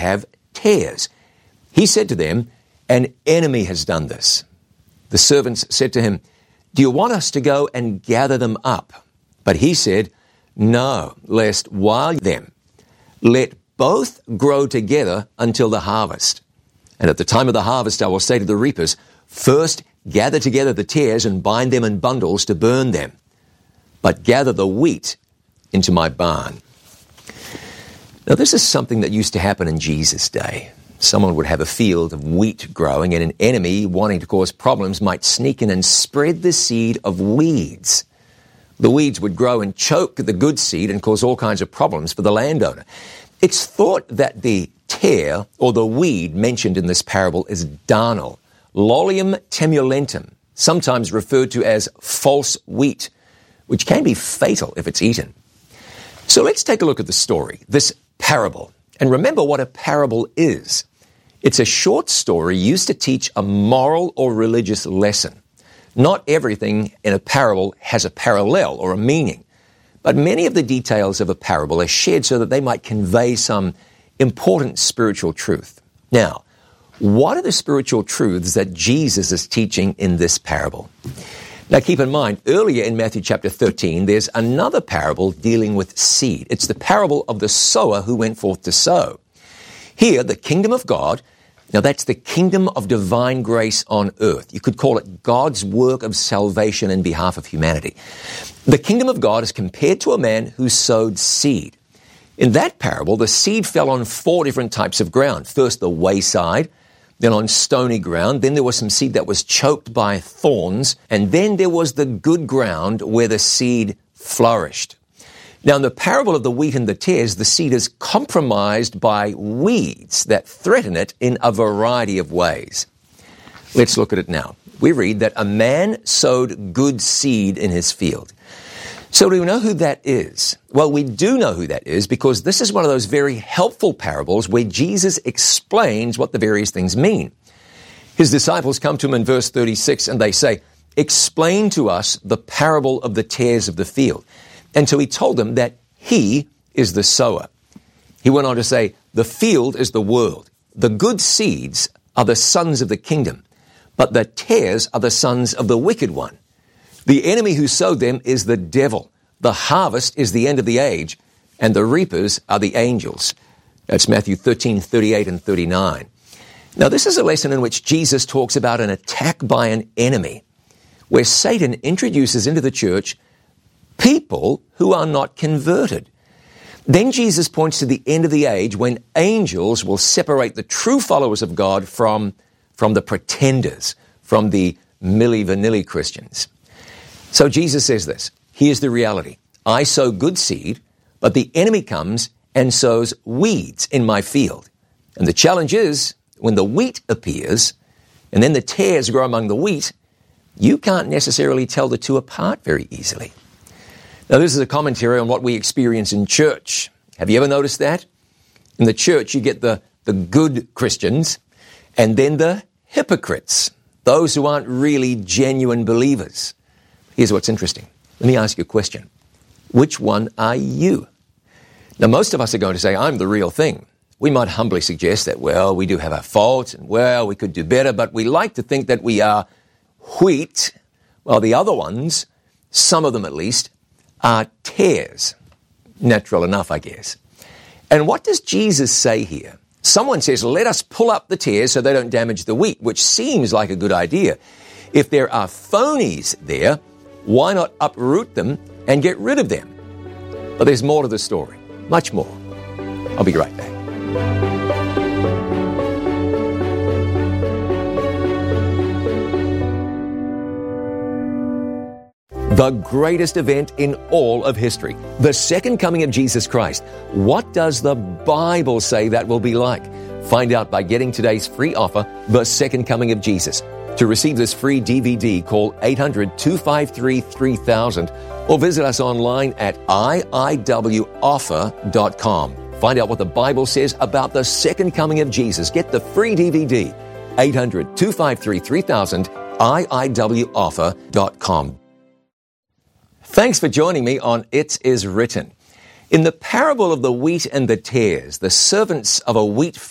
have tares. He said to them, "An enemy has done this." The servants said to him, "Do you want us to go and gather them up?" But he said, "No, lest while them, let both grow together until the harvest. And at the time of the harvest I will say to the reapers, first gather together the tares and bind them in bundles to burn them, but gather the wheat into my barn." Now this is something that used to happen in Jesus' day. Someone would have a field of wheat growing, and an enemy wanting to cause problems might sneak in and spread the seed of weeds. The weeds would grow and choke the good seed and cause all kinds of problems for the landowner. It's thought that the tare, or the weed mentioned in this parable, is darnel, Lolium temulentum, sometimes referred to as false wheat, which can be fatal if it's eaten. So let's take a look at the story, this parable, and remember what a parable is. It's a short story used to teach a moral or religious lesson. Not everything in a parable has a parallel or a meaning, but many of the details of a parable are shared so that they might convey some important spiritual truth. Now, what are the spiritual truths that Jesus is teaching in this parable? Now keep in mind, earlier in Matthew chapter 13, there's another parable dealing with seed. It's the parable of the sower who went forth to sow. Here, the kingdom of God, now that's the kingdom of divine grace on earth. You could call it God's work of salvation in behalf of humanity. The kingdom of God is compared to a man who sowed seed. In that parable, the seed fell on 4 different types of ground. First, the wayside, then on stony ground, then there was some seed that was choked by thorns, and then there was the good ground where the seed flourished. Now, in the parable of the wheat and the tares, the seed is compromised by weeds that threaten it in a variety of ways. Let's look at it now. We read that a man sowed good seed in his field. So do we know who that is? Well, we do know who that is because this is one of those very helpful parables where Jesus explains what the various things mean. His disciples come to him in verse 36 and they say, "Explain to us the parable of the tares of the field." And so he told them that he is the sower. He went on to say, the field is the world. The good seeds are the sons of the kingdom, but the tares are the sons of the wicked one. The enemy who sowed them is the devil. The harvest is the end of the age, and the reapers are the angels. That's Matthew 13, 38 and 39. Now, this is a lesson in which Jesus talks about an attack by an enemy, where Satan introduces into the church people who are not converted. Then Jesus points to the end of the age when angels will separate the true followers of God from the pretenders, from the milli vanilli Christians. So Jesus says this, here's the reality. I sow good seed, but the enemy comes and sows weeds in my field. And the challenge is, when the wheat appears, and then the tares grow among the wheat, you can't necessarily tell the two apart very easily. Now, this is a commentary on what we experience in church. Have you ever noticed that? In the church, you get the good Christians and then the hypocrites, those who aren't really genuine believers. Here's what's interesting. Let me ask you a question. Which one are you? Now, most of us are going to say, I'm the real thing. We might humbly suggest that, well, we do have our faults and, well, we could do better, but we like to think that we are wheat, while the other ones, some of them at least, are tares. Natural enough, I guess. And what does Jesus say here? Someone says, let us pull up the tares so they don't damage the wheat, which seems like a good idea. If there are phonies there, why not uproot them and get rid of them? But there's more to the story, much more. I'll be right back. The greatest event in all of history, the second coming of Jesus Christ. What does the Bible say that will be like? Find out by getting today's free offer, The Second Coming of Jesus. To receive this free DVD, call 800-253-3000 or visit us online at iiwoffer.com. Find out what the Bible says about the second coming of Jesus. Get the free DVD, 800-253-3000, iiwoffer.com. Thanks for joining me on It Is Written. In the parable of the wheat and the tares, the servants of a wheat farm